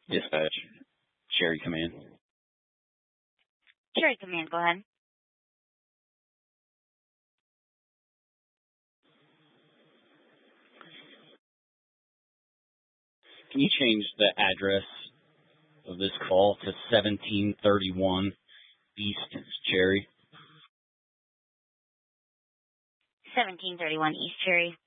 Dispatch. Cherry Command. Cherry Command, go ahead. Can you change the address of this call to 1731 East Cherry? 1731 East Cherry.